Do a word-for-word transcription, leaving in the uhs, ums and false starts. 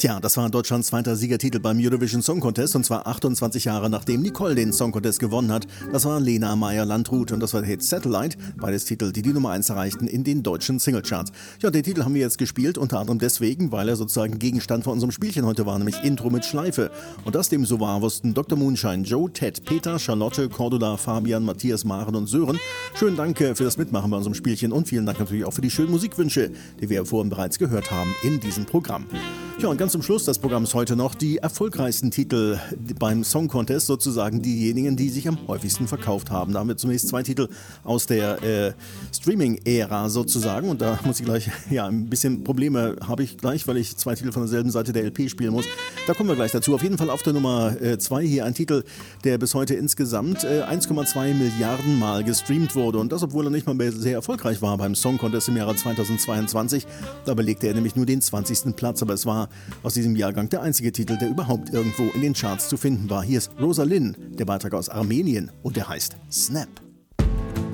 Tja, das war Deutschlands zweiter Siegertitel beim Eurovision Song Contest und zwar achtundzwanzig Jahre nachdem Nicole den Song Contest gewonnen hat. Das war Lena Meyer-Landrut und das war der Hit Satellite, beides Titel, die die Nummer eins erreichten in den deutschen Singlecharts. Ja, den Titel haben wir jetzt gespielt, unter anderem deswegen, weil er sozusagen Gegenstand von unserem Spielchen heute war, nämlich Intro mit Schleife. Und das dem so wahr wussten Doktor Moonshine, Joe, Ted, Peter, Charlotte, Cordula, Fabian, Matthias, Maren und Sören. Schönen Dank für das Mitmachen bei unserem Spielchen und vielen Dank natürlich auch für die schönen Musikwünsche, die wir vorhin bereits gehört haben in diesem Programm. Ja, und ganz zum Schluss des Programms heute noch die erfolgreichsten Titel beim Song Contest, sozusagen diejenigen, die sich am häufigsten verkauft haben. Da haben wir zunächst zwei Titel aus der äh, Streaming-Ära sozusagen und da muss ich gleich, ja, ein bisschen Probleme habe ich gleich, weil ich zwei Titel von derselben Seite der L P spielen muss. Da kommen wir gleich dazu. Auf jeden Fall auf der Nummer zwei äh, hier ein Titel, der bis heute insgesamt äh, eins Komma zwei Milliarden Mal gestreamt wurde und das, obwohl er nicht mal sehr erfolgreich war beim Song Contest im Jahre zweitausendzweiundzwanzig. Da belegte er nämlich nur den zwanzigsten Platz, aber es war aus diesem Jahrgang der einzige Titel, der überhaupt irgendwo in den Charts zu finden war. Hier ist Rosa Linn, der Beitrag aus Armenien und der heißt Snap.